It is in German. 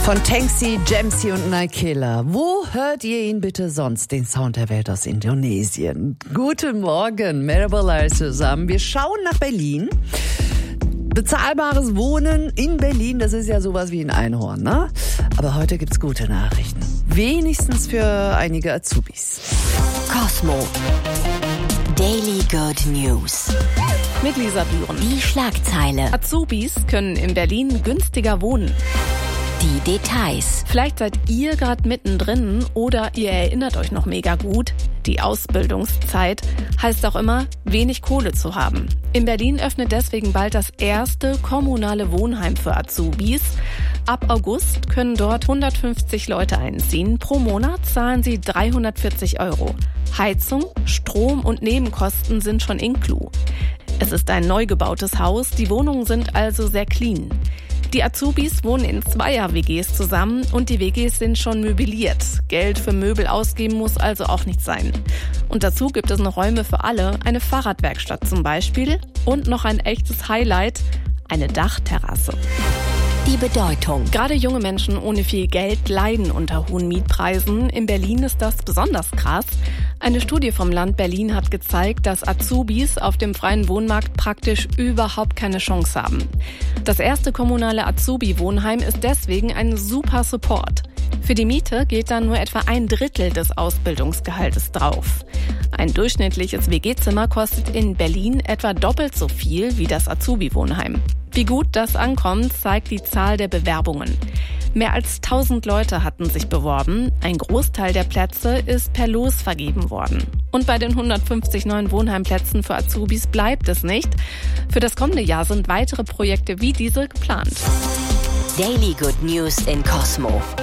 Von Tanksy, Jamsey und Naikela. Wo hört ihr ihn bitte sonst? Den Sound der Welt aus Indonesien. Guten Morgen, Merhaba zusammen. Wir schauen nach Berlin. Bezahlbares Wohnen in Berlin, das ist ja sowas wie ein Einhorn, ne? Aber heute gibt's gute Nachrichten. Wenigstens für einige Azubis. Cosmo. Daily Good News. Mit Lisa Bühren. Die Schlagzeile. Azubis können in Berlin günstiger wohnen. Die Details. Vielleicht seid ihr gerade mittendrin oder ihr erinnert euch noch mega gut. Die Ausbildungszeit heißt auch immer, wenig Kohle zu haben. In Berlin öffnet deswegen bald das erste kommunale Wohnheim für Azubis. Ab August können dort 150 Leute einziehen. Pro Monat zahlen sie 340 €. Heizung, Strom und Nebenkosten sind schon inklu. Es ist ein neu gebautes Haus, die Wohnungen sind also sehr clean. Die Azubis wohnen in Zweier-WGs zusammen und die WGs sind schon möbliert. Geld für Möbel ausgeben muss also auch nicht sein. Und dazu gibt es noch Räume für alle, eine Fahrradwerkstatt zum Beispiel und noch ein echtes Highlight, eine Dachterrasse. Die Bedeutung. Gerade junge Menschen ohne viel Geld leiden unter hohen Mietpreisen. In Berlin ist das besonders krass. Eine Studie vom Land Berlin hat gezeigt, dass Azubis auf dem freien Wohnmarkt praktisch überhaupt keine Chance haben. Das erste kommunale Azubi-Wohnheim ist deswegen ein super Support. Für die Miete geht dann nur etwa 1/3 des Ausbildungsgehaltes drauf. Ein durchschnittliches WG-Zimmer kostet in Berlin etwa doppelt so viel wie das Azubi-Wohnheim. Wie gut das ankommt, zeigt die Zahl der Bewerbungen. Mehr als 1000 Leute hatten sich beworben. Ein Großteil der Plätze ist per Los vergeben worden. Und bei den 150 neuen Wohnheimplätzen für Azubis bleibt es nicht. Für das kommende Jahr sind weitere Projekte wie diese geplant. Daily Good News in Cosmo.